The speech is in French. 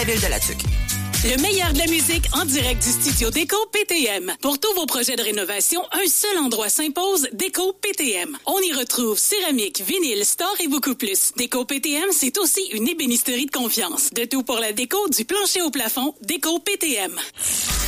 centre-ville de La Tuque. Le meilleur de la musique en direct du studio Déco PTM. Pour tous vos projets de rénovation, un seul endroit s'impose, Déco PTM. On y retrouve céramique, vinyle, store et beaucoup plus. Déco PTM, c'est aussi une ébénisterie de confiance. De tout pour la déco, du plancher au plafond, Déco PTM.